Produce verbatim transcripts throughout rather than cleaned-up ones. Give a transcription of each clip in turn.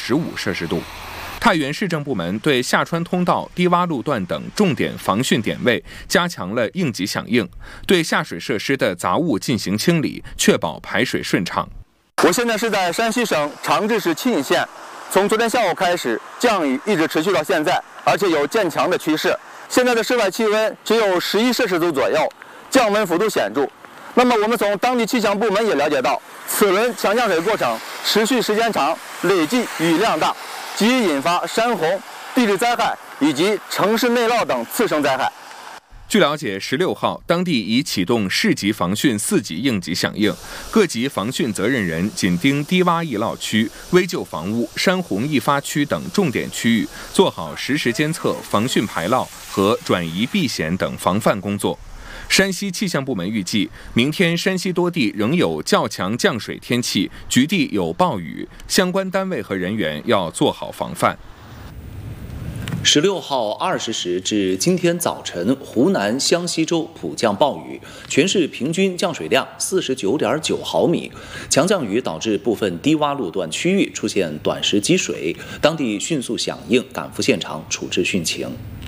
十五摄氏度。太原市政部门对下穿通道、低洼路段等重点防汛点位加强了应急响应，对下水设施的杂物进行清理，确保排水顺畅。 我现在是在山西省长治市沁县，从昨天下午开始，降雨一直持续到现在，而且有渐强的趋势。现在的室外气温只有十一摄氏度左右，降温幅度显著。那么我们从当地气象部门也了解到，此轮强降水过程持续时间长，累计雨量大，极易引发山洪、地质灾害以及城市内涝等次生灾害。 据了解，十六号当地已启动市级防汛四级应急响应，各级防汛责任人紧盯低洼易涝区、危旧房屋、山洪易发区等重点区域，做好实时监测、防汛排涝和转移避险等防范工作。山西气象部门预计，明天山西多地仍有较强降水天气，局地有暴雨，相关单位和人员要做好防范。 十六号二十时至今天早晨，湖南湘西州普降暴雨，全市平均降水量四十九点九毫米。强降雨导致部分低洼路段区域出现短时积水，当地迅速响应，赶赴现场处置汛情。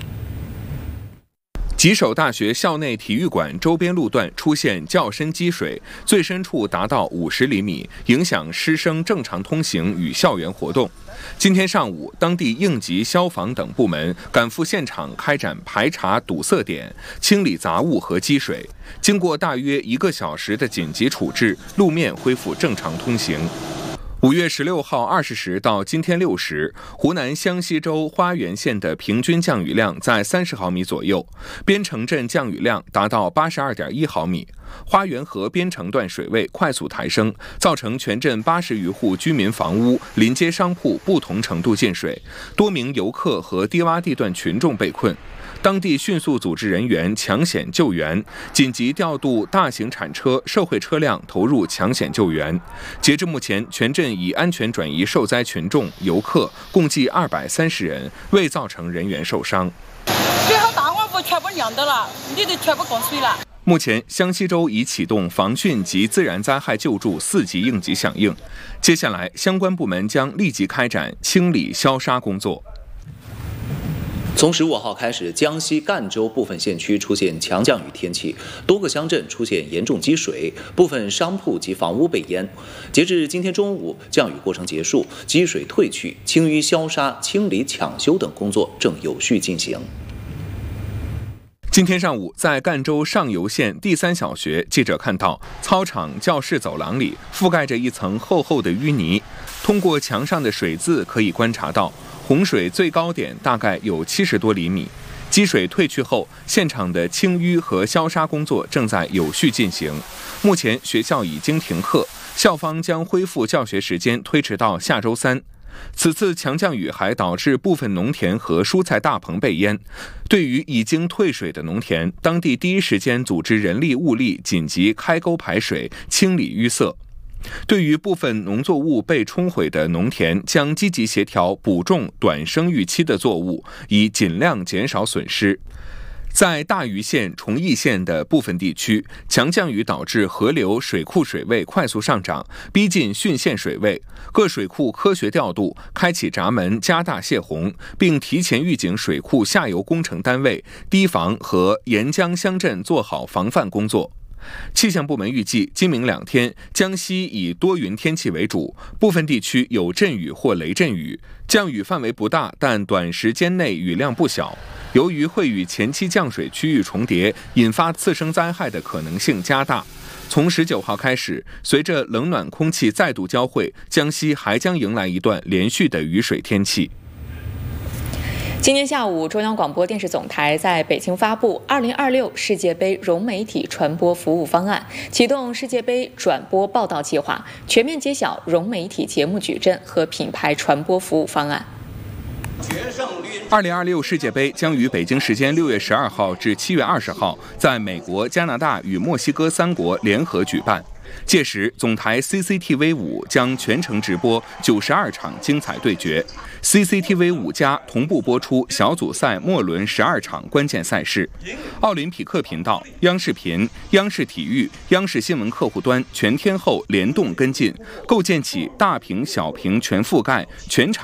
吉首大学校内体育馆周边路段出现较深积水，最深处达到五十厘米，影响师生正常通行与校园活动。今天上午，当地应急、消防等部门赶赴现场开展排查堵塞点、清理杂物和积水。经过大约一个小时的紧急处置，路面恢复正常通行。五月十六号二十时到今天六时，湖南湘西州花园县的平均降雨量在三十毫米左右，边城镇降雨量达到八十二点一毫米。花园河边城段水位快速抬升，造成全镇八十余户居民房屋、临街商铺不同程度进水，多名游客和低洼地段群众被困。当地迅速组织人员抢险救援，紧急调度大型铲车、社会车辆投入抢险救援。截至目前，全镇已安全转移受灾群众、游客共计二百三十人，未造成人员受伤。 最后大碗布全部晾到了，你都全部供水了。 目前，湘西州已启动防汛及自然灾害救助四级应急响应，接下来相关部门将立即开展清理消杀工作。 从十五号开始，江西赣州部分县区出现强降雨天气，多个乡镇出现严重积水，部分商铺及房屋被淹。截至今天中午，降雨过程结束，积水退去，清淤消杀、清理抢修等工作正有序进行。 今天上午，在赣州上游县第三小学，记者看到操场教室走廊里覆盖着一层厚厚的淤泥，通过墙上的水渍可以观察到，洪水最高点大概有七十多厘米。积水退去后，现场的清淤和消杀工作正在有序进行。目前学校已经停课，校方将恢复教学时间推迟到下周三。此次强降雨还导致部分农田和蔬菜大棚被淹。对于已经退水的农田，当地第一时间组织人力物力紧急开沟排水，清理淤塞。对于部分农作物被冲毁的农田，将积极协调补种短生育期的作物，以尽量减少损失。在大余县、崇义县的部分地区，强降雨导致河流、水库水位快速上涨，逼近汛限水位。各水库科学调度，开启闸门，加大泄洪，并提前预警水库下游工程单位、堤防和沿江乡镇做好防范工作。气象部门预计，今明两天，江西以多云天气为主，部分地区有阵雨或雷阵雨，降雨范围不大，但短时间内雨量不小。由于会与前期降水区域重叠，引发次生灾害的可能性加大。从十九号开始，随着冷暖空气再度交汇，江西还将迎来一段连续的雨水天气。 今天下午，中央广播电视总台在北京发布二零二六世界杯融媒体传播服务方案，启动世界杯转播报道计划，全面揭晓融媒体节目矩阵和品牌传播服务方案。 二零二六世界杯将于北京时间六月十二号至七月二十号，在美国、加拿大与墨西哥三国联合举办。届时，总台 C C T V 五将全程直播九十二场精彩对决 ，C C T V 五加同步播出小组赛末轮十二场关键赛事。奥林匹克频道、央视频、央视体育、央视新闻客户端全天候联动跟进，构建起大屏、小屏全覆盖、全场